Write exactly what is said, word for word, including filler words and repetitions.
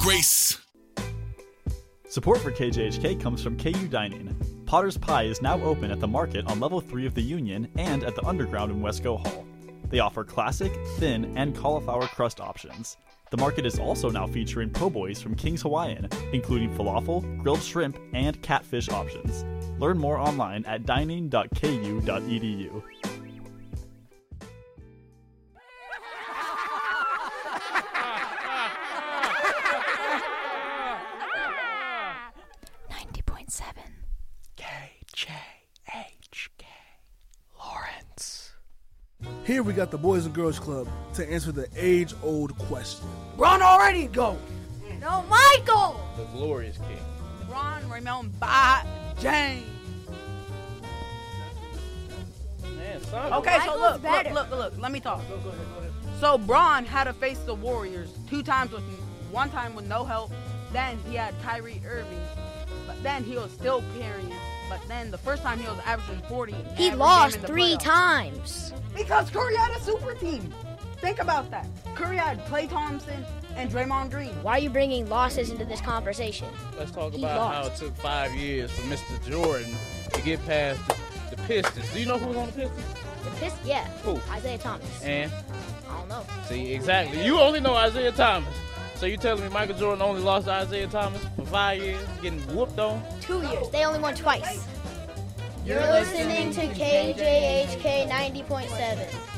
Grace. Support for K J H K comes from K U Dining. Potter's Pie is now open at the market on level three of the Union and at the Underground in Westco Hall. They offer classic, thin, and cauliflower crust options. The market is also now featuring po' boys from King's Hawaiian, including falafel, grilled shrimp, and catfish options. Learn more online at dining dot k u dot e d u. ninety point seven K J H K Lawrence. Here we got the Boys and Girls Club to answer the age-old question. Ron already go. No, Michael! The glorious king. Ron, Raymond, Bot, James. Man, son. Okay, so Michael's look, look, better. look, look, let me talk. Go, go ahead, go ahead. So Braun had to face the Warriors two times with one time with no help. Then he had Kyrie Irving, but then he was still carrying. But then the first time he was averaging forty. He every lost game in the three playoffs. times. Because Curry had a super team. Think about that. Curry had Klay Thompson and Draymond Green. Why are you bringing losses into this conversation? Let's talk He about how lost. it took five years for Mister Jordan to get past the, the Pistons. Do you know who was on the Pistons? The Pist, yeah. Who? Isaiah Thomas. And I don't know. see, exactly. You only know Isaiah Thomas. So you telling me Michael Jordan only lost to Isaiah Thomas for five years, getting whooped on? Two years. They only won twice. You're listening to K J H K ninety point seven.